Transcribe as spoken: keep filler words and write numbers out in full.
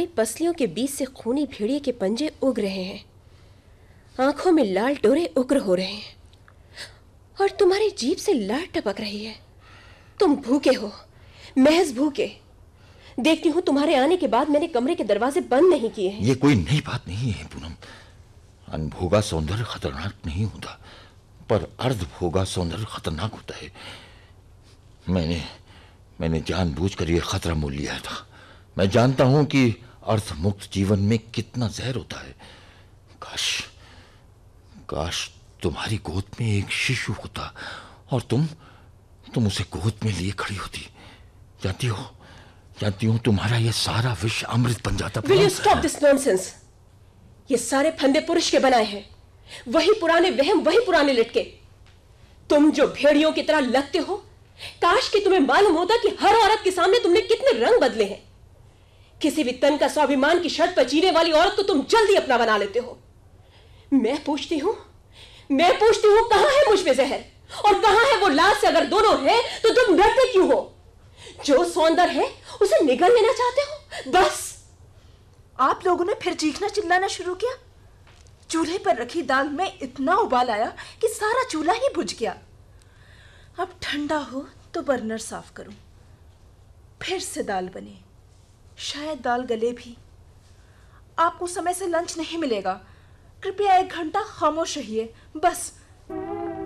तुम्हारी पसलियों के बीच से खूनी भेड़िए के पंजे उग रहे हैं, आंखों में लाल डोरे उग्र हो रहे हैं और तुम्हारी जीभ से लार टपक रही है। तुम भूखे हो, महज भूखे। देखती हूँ तुम्हारे आने के बाद मैंने कमरे के दरवाजे बंद नहीं किए हैं। ये कोई नई बात नहीं है पूनम। अनभोगा सौंदर्य खतरनाक नहीं होता, पर अर्धभोगा सौंदर्य खतरनाक होता है। मैंने मैंने जानबूझकर यह खतरा मोल लिया था। मैं जानता हूं कि अर्थमुक्त जीवन में कितना जहर होता है। काश काश तुम्हारी गोद में एक शिशु होता और तुम तुम उसे गोद में लिए खड़ी होती। जानती हो जानती हूं तुम्हारा यह सारा विश्व अमृत बन जाता। Will you stop this nonsense? ये सारे फंदे पुरुष के बनाए हैं, वही पुराने वहम, वही पुराने लटके। तुम जो भेड़ियों की तरह लगते हो, काश कि तुम्हें मालूम होता कि हर औरत के सामने तुमने कितने रंग बदले हैं। किसी भी तन का स्वाभिमान की शर्त पर जीने वाली औरत को तुम जल्दी अपना बना लेते हो। मैं पूछती हूं मैं पूछती हूं कहां है मुझ में जहर और कहां है वो लाज से अगर दोनों है तो तुम डरते क्यों हो? जो सौंदर्य है उसे निगल लेना चाहते हो। बस आप लोगों ने फिर चीखना चिल्लाना शुरू किया। चूल्हे पर रखी दाल में इतना उबाल आया कि सारा चूल्हा ही बुझ गया। अब ठंडा हो तो बर्नर साफ करूं। फिर से दाल बने, शायद दाल गले भी। आपको समय से लंच नहीं मिलेगा। कृपया एक घंटा खामोश रहिए। बस